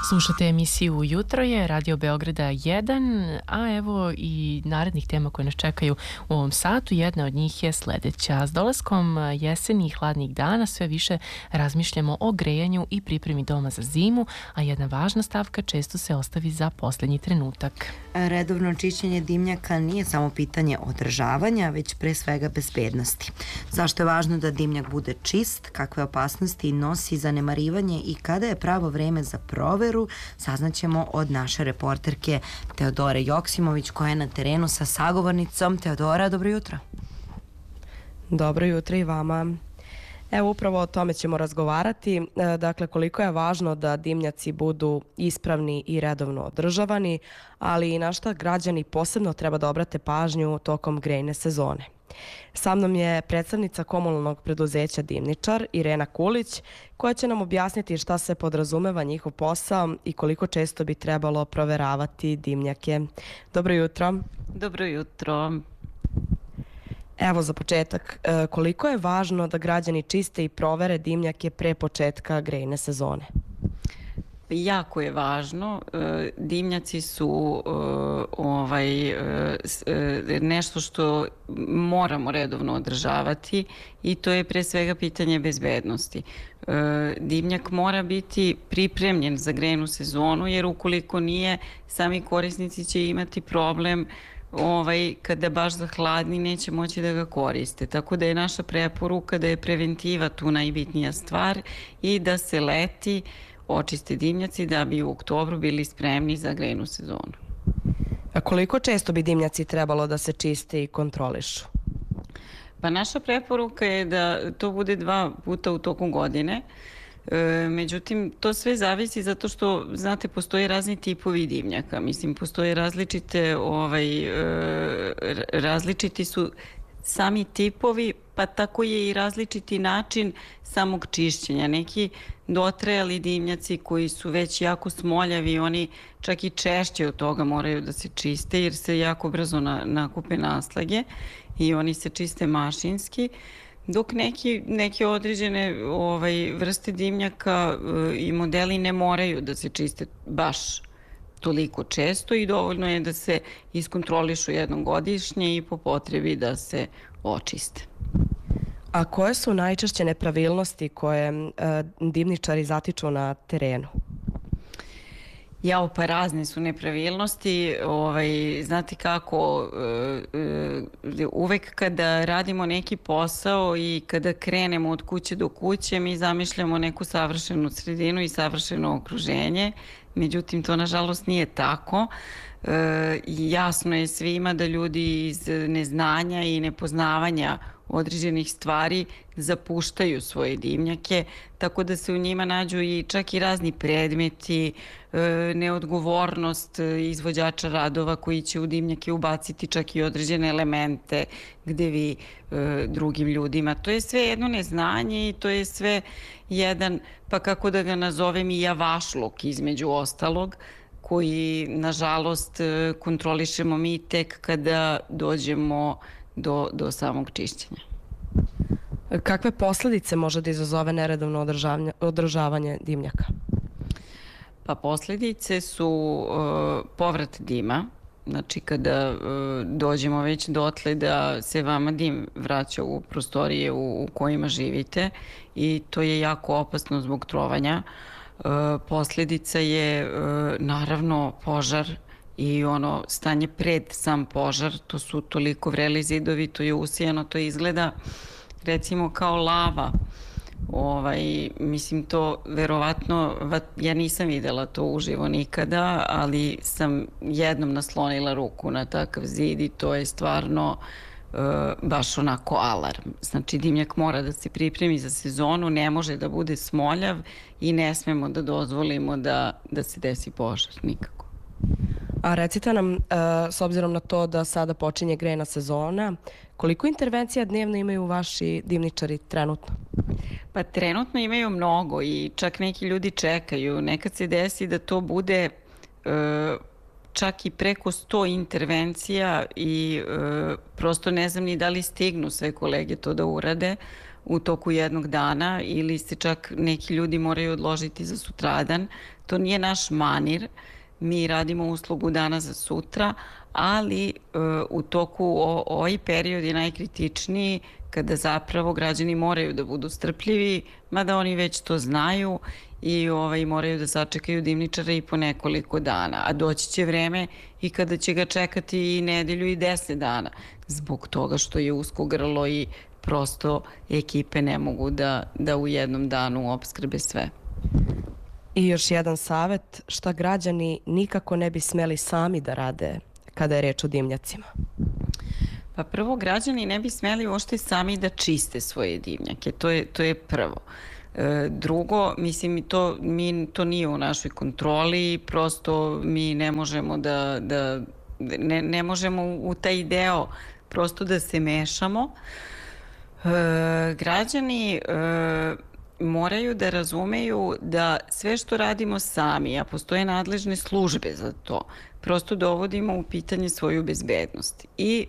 Slušate emisiju Jutro je, Radio Beograda 1, a evo i narednih tema koje nas čekaju u ovom satu. Jedna od njih je sledeća. S dolaskom jeseni i hladnih dana sve više razmišljamo o grejanju i pripremi doma za zimu, a jedna važna stavka često se ostavi za poslednji trenutak. Redovno čišćenje dimnjaka nije samo pitanje održavanja, već pre svega bezbednosti. Zašto je važno da dimnjak bude čist, kakve opasnosti nosi zanemarivanje i kada je pravo vreme za proveru, saznaćemo od naše reporterke Teodore Joksimović koja je na terenu sa sagovornicom. Teodora, dobro jutro. Dobro jutro i vama. Evo, upravo o tome ćemo razgovarati. Dakle, koliko je važno da dimnjaci budu ispravni i redovno održavani, ali i na šta građani posebno treba da obrate pažnju tokom grejne sezone. Sa mnom je predstavnica komunalnog preduzeća Dimničar, Irena Kulić, koja će nam objasniti šta se podrazumeva njihov posao i koliko često bi trebalo proveravati dimnjake. Dobro jutro. Dobro jutro. Evo za početak, koliko je važno da građani čiste i provere dimnjake pre početka grejne sezone? Jako je važno. Dimnjaci su nešto što moramo redovno održavati i to je pre svega pitanje bezbednosti. Dimnjak mora biti pripremljen za grejnu sezonu, jer ukoliko nije, sami korisnici će imati problem kada baš zahladni neće moći da ga koriste. Tako da je naša preporuka da je preventiva tu najbitnija stvar i da se leti očiste dimnjaci da bi u oktobru bili spremni za grejnu sezonu. A koliko često bi dimnjaci trebalo da se čiste i kontrolišu? Pa naša preporuka je da to bude 2 puta u toku godine. Međutim, to sve zavisi zato što, znate, postoje razni tipovi dimnjaka. Mislim, postoje različiti su sami tipovi, pa tako je i različiti način samog čišćenja. Neki dotrajali dimnjaci koji su već jako smoljavi, oni čak i češće od toga moraju da se čiste jer se jako brzo nakupe naslage i oni se čiste mašinski. Dok neke određene vrste dimnjaka i modeli ne moraju da se čiste baš toliko često i dovoljno je da se iskontrolišu jednom godišnje i po potrebi da se očiste. A koje su najčešće nepravilnosti koje dimničari zatiču na terenu? Pa razne su nepravilnosti. Znate kako, uvek kada radimo neki posao i kada krenemo od kuće do kuće, mi zamišljamo neku savršenu sredinu i savršeno okruženje. Međutim, to nažalost nije tako. Jasno je svima da ljudi iz neznanja i nepoznavanja određenih stvari zapuštaju svoje dimnjake, tako da se u njima nađu čak i razni predmeti, neodgovornost izvođača radova koji će u dimnjake ubaciti čak i određene elemente gde vi drugim ljudima. To je sve jedno neznanje i to je sve jedan, pa kako da ga nazovem, i javašluk između ostalog, koji nažalost kontrolišemo mi tek kada dođemo do samog čišćenja. Kakve posledice može da izazove neredovno održavanje dimnjaka? Pa posledice su povrat dima. Znači kada dođemo već dotle da se vama dim vraća u prostorije u kojima živite i to je jako opasno zbog trovanja. Posljedica je naravno požar i stanje pred sam požar, to su toliko vreli zidovi, to je usijano, to izgleda recimo kao lava. Mislim, to verovatno, ja nisam videla to uživo nikada, ali sam jednom naslonila ruku na takav zid i to je stvarno baš onako alarm. Znači, dimnjak mora da se pripremi za sezonu, ne može da bude smoljav i ne smemo da dozvolimo da se desi požar, nikako. A recite nam, s obzirom na to da sada počinje grejna sezona, koliko intervencija dnevno imaju vaši dimničari trenutno? Pa trenutno imaju mnogo i čak neki ljudi čekaju. Nekad se desi da to bude čak i preko 100 intervencija i prosto ne znam ni da li stignu sve kolege to da urade. u toku jednog dana ili se čak neki ljudi moraju odložiti za sutradan. To nije naš manir. Mi radimo uslugu dana za sutra, ali u toku ovaj period je najkritičniji kada zapravo građani moraju da budu strpljivi, mada oni već to znaju i moraju da sačekaju dimničara i po nekoliko dana. A doći će vreme i kada će ga čekati i nedelju i 10 dana, zbog toga što je usko grlo i prosto ekipe ne mogu da u jednom danu opskrbe sve. I još jedan savjet, šta građani nikako ne bi smeli sami da rade kada je reč o dimnjacima? Pa prvo, građani ne bi smeli uopšte sami da čiste svoje dimnjake, to je prvo. Drugo, mislim, to nije u našoj kontroli, prosto mi ne možemo ne možemo u taj deo prosto da se mešamo. Građani moraju da razumeju da sve što radimo sami, a postoje nadležne službe za to, prosto dovodimo u pitanje svoju bezbednost. I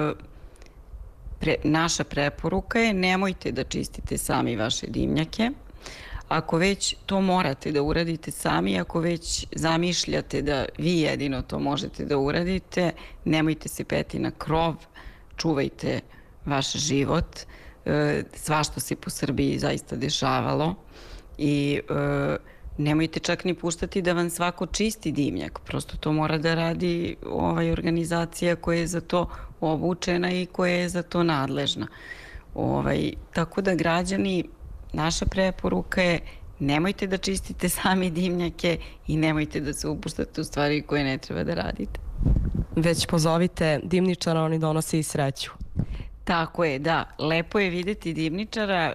naša preporuka je nemojte da čistite sami vaše dimnjake. Ako već to morate da uradite sami, ako već zamišljate da vi jedino to možete da uradite, nemojte se peti na krov, čuvajte vaš život. Svašta se po Srbiji zaista dešavalo i nemojte čak ni puštati da vam svako čisti dimnjak. Prosto to mora da radi organizacija koja je za to obučena i koja je za to nadležna. Tako da građani, naša preporuka je nemojte da čistite sami dimnjake i nemojte da se upuštate u stvari koje ne treba da radite. Već pozovite dimničara, oni donose i sreću. Tako je, da. Lepo je videti dimničara,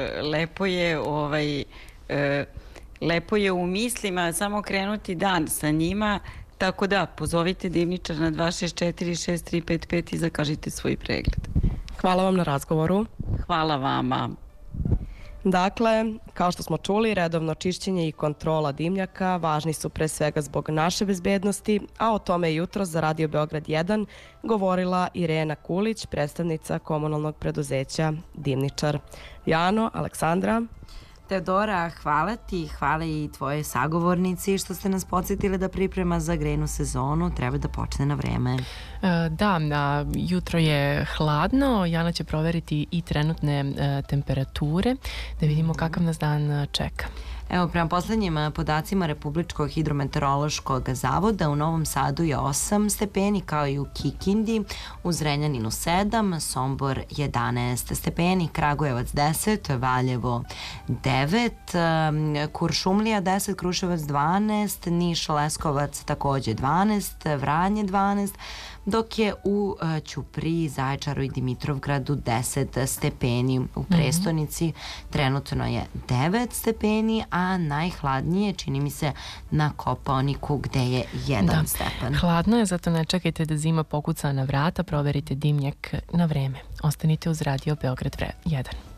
lepo je u mislima samo krenuti dan sa njima, tako da pozovite dimničara na 264-6355 i zakažite svoj pregled. Hvala vam na razgovoru. Hvala vama. Dakle, kao što smo čuli, redovno čišćenje i kontrola dimnjaka važni su pre svega zbog naše bezbednosti, a o tome je jutros za Radio Beograd 1 govorila Irena Kulić, predstavnica komunalnog preduzeća Dimničar. Jano, Aleksandra. Teodora, hvala ti, hvala i tvoje sagovornici što ste nas podsjetili da priprema za grejnu sezonu treba da počne na vreme. Da, jutro je hladno, Jana će proveriti i trenutne temperature, da vidimo kakav nas dan čeka. Evo, prema poslednjim podacima Republičkog hidrometeorološkog zavoda, u Novom Sadu je 8 stepeni, kao i u Kikindi, u Zrenjaninu 7, Sombor 11 stepeni, Kragujevac 10, Valjevo 9, Kuršumlija 10, Kruševac 12, Niš, Leskovac takođe 12, Vranje 12, dok je u Ćupriji, Zaječaru i Dimitrovgradu 10 stepeni. U prestonici trenutno je 9 stepeni, a najhladnije čini mi se na Kopaoniku gde je 1 stepen. Hladno je, zato ne čekajte da zima pokuca na vrata, proverite dimnjak na vreme. Ostanite uz Radio Beograd 1.